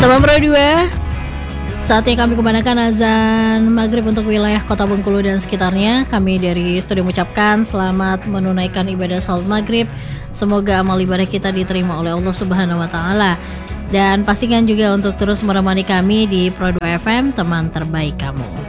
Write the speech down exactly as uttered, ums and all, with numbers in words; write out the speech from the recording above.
Salam Pro dua. Saatnya kami kumandangkan azan maghrib untuk wilayah Kota Bengkulu dan sekitarnya. Kami dari studio mengucapkan selamat menunaikan ibadah salat maghrib. Semoga amal ibadah kita diterima oleh Allah Subhanahu Wa Taala. Dan pastikan juga untuk terus menemani kami di Pro dua F M, teman terbaik kamu.